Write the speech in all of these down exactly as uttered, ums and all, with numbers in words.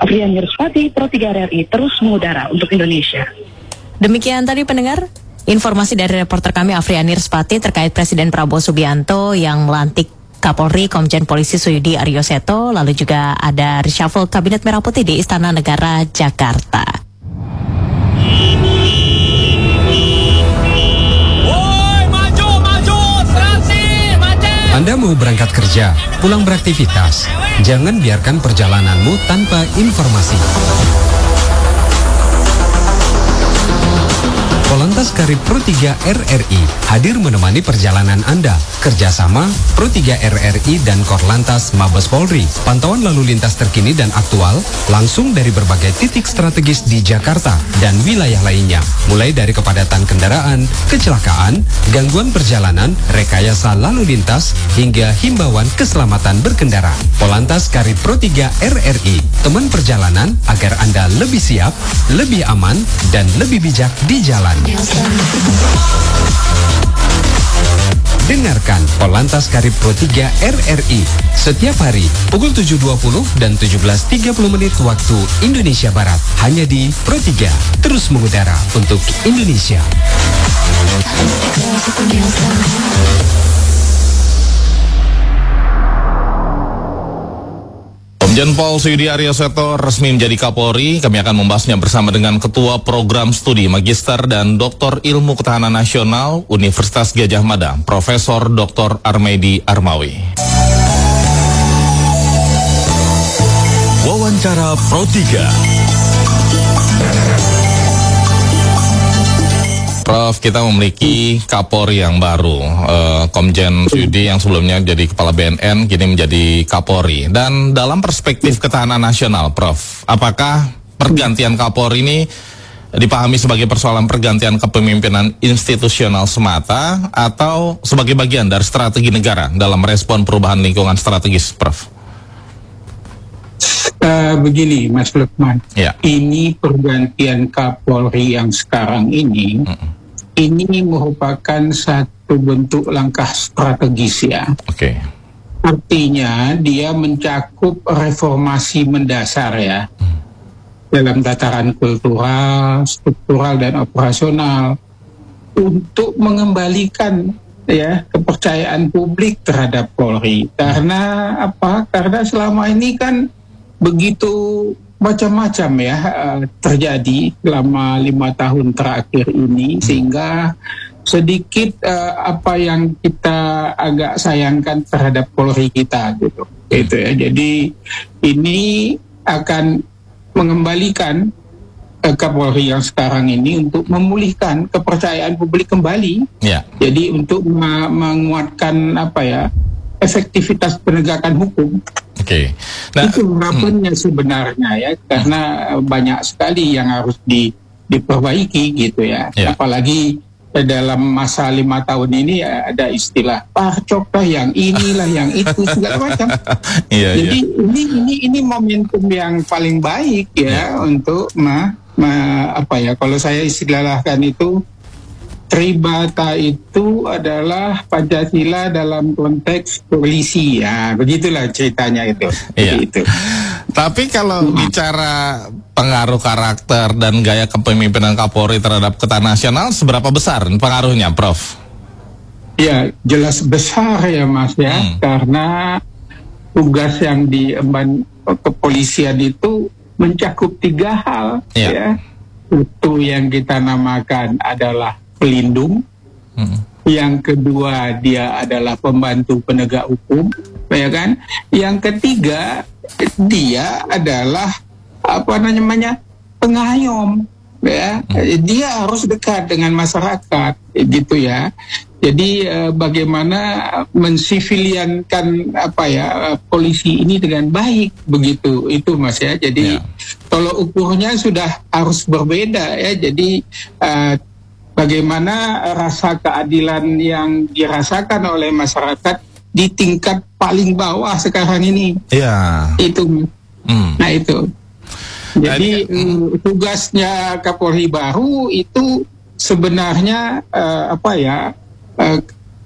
Afriani Ruspati, Pro tiga R R I, terus mengudara untuk Indonesia. Demikian tadi pendengar, informasi dari reporter kami Afriani Ruspati terkait Presiden Prabowo Subianto yang melantik Kapolri Komjen Polisi Suyudi Aryo Seto, lalu juga ada reshuffle Kabinet Merah Putih di Istana Negara, Jakarta. Anda mau berangkat kerja, pulang beraktivitas, jangan biarkan perjalananmu tanpa informasi. Polantas Karib Pro tiga R R I hadir menemani perjalanan Anda. Kerjasama Pro tiga R R I dan Korlantas Mabes Polri. Pantauan lalu lintas terkini dan aktual langsung dari berbagai titik strategis di Jakarta dan wilayah lainnya. Mulai dari kepadatan kendaraan, kecelakaan, gangguan perjalanan, rekayasa lalu lintas, hingga himbauan keselamatan berkendara. Polantas Karib Pro tiga R R I, teman perjalanan agar Anda lebih siap, lebih aman, dan lebih bijak di jalan. Dengarkan Polantas Karib Pro tiga R R I setiap hari pukul tujuh dua puluh dan tujuh belas tiga puluh menit waktu Indonesia Barat, hanya di Pro tiga, terus mengudara untuk Indonesia. Komjen Pol Suyudi Aryo Seto resmi menjadi Kapolri. Kami akan membahasnya bersama dengan Ketua Program Studi Magister dan Doktor Ilmu Ketahanan Nasional Universitas Gadjah Mada, Profesor Doktor Armedi Armawi. Wawancara Pro tiga. Prof, kita memiliki Kapolri yang baru, uh, Komjen Suyudi yang sebelumnya jadi Kepala B N N, kini menjadi Kapolri. Dan dalam perspektif ketahanan nasional, Prof, apakah pergantian Kapolri ini dipahami sebagai persoalan pergantian kepemimpinan institusional semata atau sebagai bagian dari strategi negara dalam merespon perubahan lingkungan strategis, Prof? Uh, begini, Mas Lukman, ya. Ini pergantian Kapolri yang sekarang ini, mm-mm. ini merupakan satu bentuk langkah strategis ya. Oke. Okay. Artinya dia mencakup reformasi mendasar ya, mm. dalam tataran kultural, struktural dan operasional untuk mengembalikan ya kepercayaan publik terhadap Polri. Karena apa? Karena selama ini kan begitu macam-macam ya uh, terjadi selama lima tahun terakhir ini, sehingga sedikit uh, apa yang kita agak sayangkan terhadap Polri kita gitu, gitu ya. Jadi ini akan mengembalikan uh, Kapolri yang sekarang ini untuk memulihkan kepercayaan publik kembali. Yeah. Jadi untuk ma- menguatkan apa ya efektivitas penegakan hukum. Oke, okay. Nah, itu harapannya hmm. sebenarnya ya, karena banyak sekali yang harus di, diperbaiki gitu ya. Yeah. Apalagi dalam masa lima tahun ini ya, ada istilah parcok yang inilah yang itu segala macam. yeah, Jadi yeah. ini ini ini momentum yang paling baik ya yeah. untuk ma, ma, apa ya kalau saya istilahkan itu Tribata itu adalah Pancasila dalam konteks polisi ya, begitulah ceritanya itu. Iya. Itu. Tapi kalau hmm. bicara pengaruh karakter dan gaya kepemimpinan Kapolri terhadap ketahanan nasional, seberapa besar pengaruhnya, Prof? Ya, jelas besar ya Mas ya, hmm. karena tugas yang diemban kepolisian itu mencakup tiga hal ya. ya. Itu yang kita namakan adalah pelindung, hmm. yang kedua dia adalah pembantu penegak hukum, ya kan? Yang ketiga dia adalah apa namanya pengayom, ya. Hmm. Dia harus dekat dengan masyarakat, gitu ya. Jadi eh, bagaimana mensiviliankan apa ya polisi ini dengan baik, begitu itu Mas ya. Jadi yeah. tolok ukurnya sudah harus berbeda ya. Jadi eh, bagaimana rasa keadilan yang dirasakan oleh masyarakat di tingkat paling bawah sekarang ini. Iya. Itu. Hmm. Nah itu. Jadi hmm. tugasnya Kapolri baru itu sebenarnya uh, apa ya uh,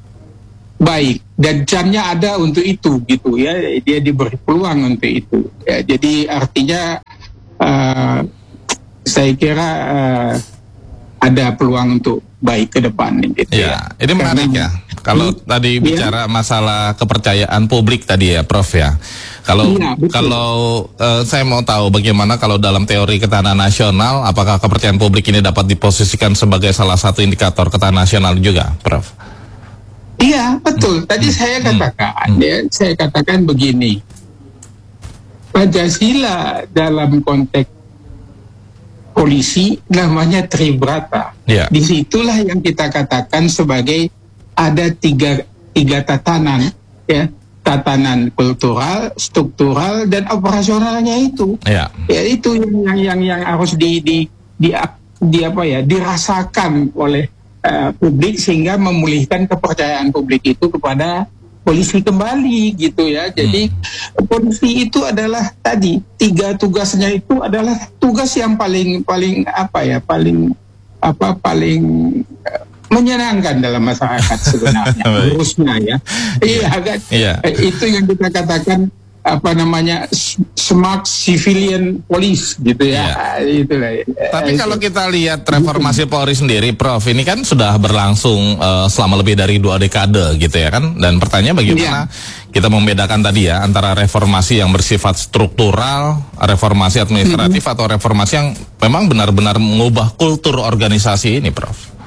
baik dan jamnya ada untuk itu gitu ya. Dia diberi peluang untuk itu. Ya, jadi artinya uh, saya kira uh, ada peluang untuk baik ke depan gitu ya. ya. Ini menarik Karena, ya. Kalau hmm, tadi ya. bicara masalah kepercayaan publik tadi ya, Prof ya. Kalau ya, kalau uh, saya mau tahu bagaimana kalau dalam teori ketahanan nasional, apakah kepercayaan publik ini dapat diposisikan sebagai salah satu indikator ketahanan nasional juga, Prof? Iya, betul. Tadi hmm. saya katakan, hmm. ya, saya katakan begini. Pancasila dalam konteks polisi namanya tribrata. Ya. Disitulah yang kita katakan sebagai ada tiga tiga tatanan, ya, tatanan kultural, struktural, dan operasionalnya itu. Ya. Ya itu yang yang yang harus di di di, di apa ya dirasakan oleh uh, publik sehingga memulihkan kepercayaan publik itu kepada polisi kembali gitu ya. Jadi hmm. polisi itu adalah tadi tiga tugasnya itu adalah tugas yang paling paling apa ya paling apa paling uh, menyenangkan dalam masyarakat sebenarnya urusnya ya. Iya kan. Iya. Itu yang kita katakan apa namanya smart civilian police gitu ya. Iya. Itulah. Tapi kalau kita lihat reformasi Polri sendiri, Prof, ini kan sudah berlangsung uh, selama lebih dari dua dekade gitu ya kan. Dan pertanyaan bagaimana iya. kita membedakan tadi ya antara reformasi yang bersifat struktural, reformasi administratif, mm-hmm. atau reformasi yang memang benar-benar mengubah kultur organisasi ini, Prof?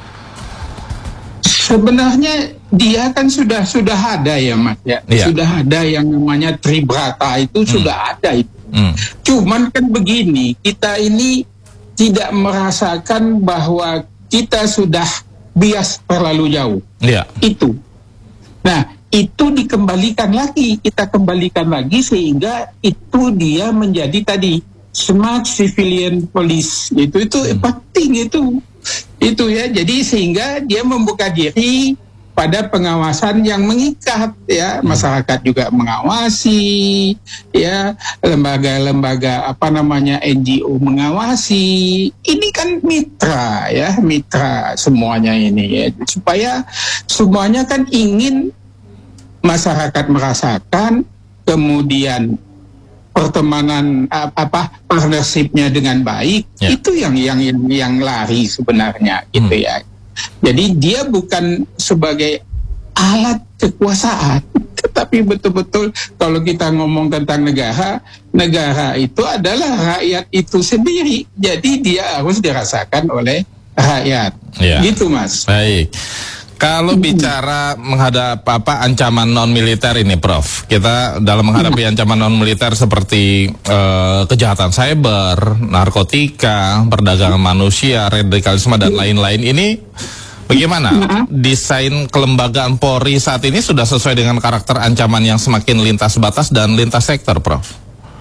Sebenarnya dia kan sudah sudah ada ya Mas ya, yeah. sudah ada yang namanya tribrata itu hmm. sudah ada itu. Hmm. Cuman kan begini, kita ini tidak merasakan bahwa kita sudah bias terlalu jauh. Yeah. Itu. Nah itu dikembalikan lagi, kita kembalikan lagi sehingga itu dia menjadi tadi smart civilian police. Itu itu hmm. penting itu. Itu ya, jadi sehingga dia membuka diri pada pengawasan yang mengikat ya, masyarakat juga mengawasi ya, lembaga-lembaga apa namanya N G O mengawasi. Ini kan mitra ya, mitra semuanya ini ya, supaya semuanya kan ingin masyarakat merasakan, kemudian pertemanan apa partnershipnya dengan baik ya. Itu yang yang yang lari sebenarnya gitu hmm. ya. Jadi dia bukan sebagai alat kekuasaan, tetapi betul-betul kalau kita ngomong tentang negara, negara itu adalah rakyat itu sendiri. Jadi dia harus dirasakan oleh rakyat. Ya. Gitu Mas. Baik. Kalau bicara menghadap apa ancaman non militer ini, Prof, kita dalam menghadapi ancaman non militer seperti uh, kejahatan cyber, narkotika, perdagangan manusia, radikalisme dan lain-lain ini, bagaimana desain kelembagaan Polri saat ini sudah sesuai dengan karakter ancaman yang semakin lintas batas dan lintas sektor, Prof?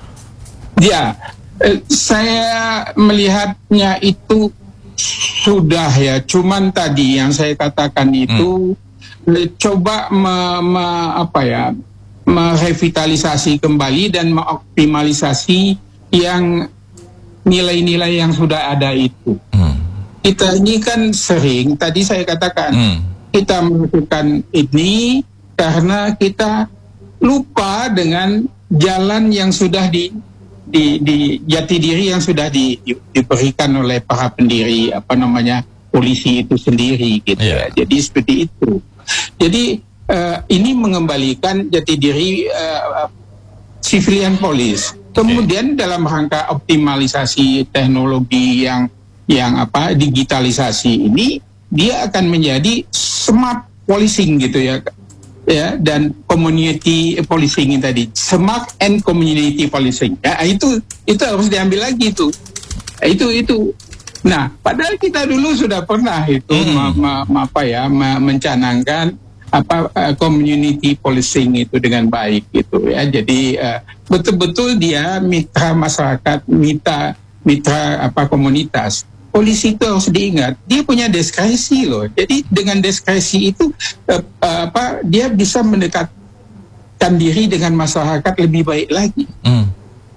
Ya, eh, saya melihatnya itu sudah ya, cuman tadi yang saya katakan itu hmm. coba me, me, apa ya merevitalisasi kembali dan mengoptimalisasi yang nilai-nilai yang sudah ada itu. Hmm. Kita ini kan sering tadi saya katakan hmm. kita melakukan ini karena kita lupa dengan jalan yang sudah di Di, di jati diri yang sudah di, di, diberikan oleh para pendiri apa namanya polisi itu sendiri gitu yeah. ya. Jadi seperti itu. Jadi uh, ini mengembalikan jati diri uh, civilian police. Kemudian okay. dalam rangka optimalisasi teknologi yang yang apa digitalisasi ini, dia akan menjadi smart policing gitu ya. Ya, dan community policing ini tadi, smart and community policing. Ya, itu itu harus diambil lagi itu. Itu itu. Nah, padahal kita dulu sudah pernah itu hmm. ma, ma, ma, apa ya, ma, mencanangkan apa uh, community policing itu dengan baik gitu ya. Jadi uh, betul-betul dia mitra masyarakat, mitra mitra apa komunitas. Polisi itu harus diingat, dia punya diskresi loh. Jadi dengan diskresi itu uh, uh, apa dia bisa mendekatkan diri dengan masyarakat lebih baik lagi. Hmm.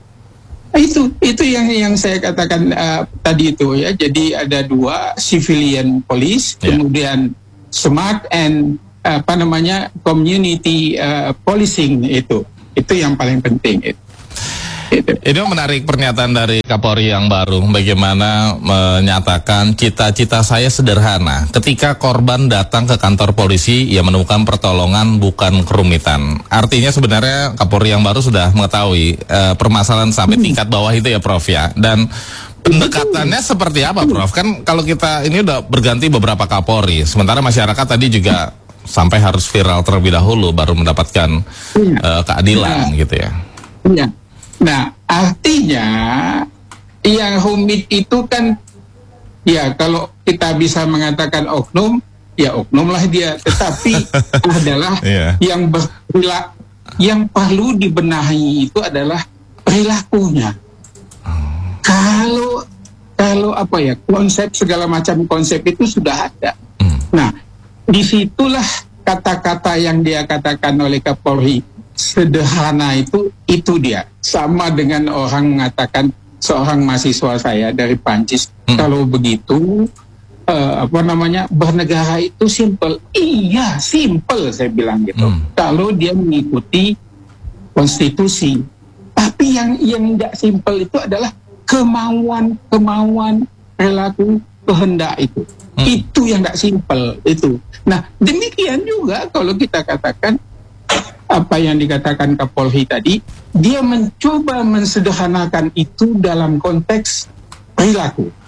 Itu itu yang yang saya katakan uh, tadi itu ya. Jadi ada dua, civilian police, yeah. kemudian smart and uh, apa namanya community uh, policing itu. Itu yang paling penting itu. Ini menarik pernyataan dari Kapolri yang baru, bagaimana menyatakan cita-cita saya sederhana. Ketika korban datang ke kantor polisi, ia menemukan pertolongan bukan kerumitan. Artinya sebenarnya Kapolri yang baru sudah mengetahui uh, permasalahan sampai tingkat bawah itu ya Prof ya. Dan pendekatannya seperti apa Prof? Kan kalau kita ini udah berganti beberapa Kapolri, sementara masyarakat tadi juga sampai harus viral terlebih dahulu baru mendapatkan uh, keadilan gitu ya. Iya. Nah, artinya yang rumit itu kan, ya kalau kita bisa mengatakan oknum, ya oknum lah dia. Tetapi adalah yeah. yang berperilaku, yang perlu dibenahi itu adalah perilakunya. Hmm. Kalau kalau apa ya konsep segala macam konsep itu sudah ada. Hmm. Nah, disitulah kata-kata yang dia katakan oleh Kapolri sederhana itu itu dia sama dengan orang mengatakan seorang mahasiswa saya dari Prancis hmm. kalau begitu uh, apa namanya bernegara itu simple. Iya simple saya bilang gitu hmm. kalau dia mengikuti konstitusi. Tapi yang yang tidak simple itu adalah kemauan kemauan perilaku kehendak itu hmm. itu yang tidak simple itu. Nah demikian juga kalau kita katakan apa yang dikatakan Kapolri tadi, dia mencoba mensederhanakan itu dalam konteks perilaku.